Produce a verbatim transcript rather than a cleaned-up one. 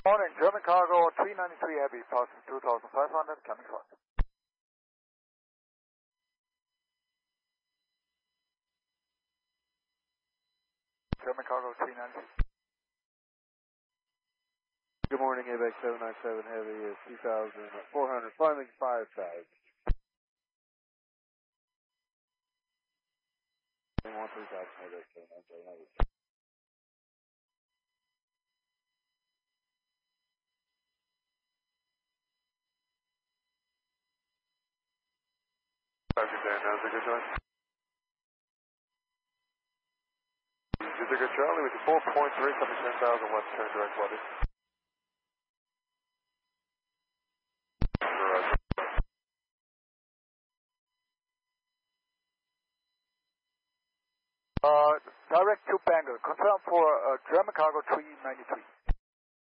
Morning, German cargo three ninety-three heavy, passing two thousand five hundred, coming short. German cargo three ninety-three. Good morning, A B X seven ninety-seven heavy is two thousand four hundred, climbing five thousand. one three thousand, A B X seven ninety-seven heavy. Roger, Dan, how's it good doing? Zigzag Charlie with the four point three, coming ten thousand west, turn direct weather. Roger. Uh, direct to Bangor, confirm for uh, German cargo three ninety-three.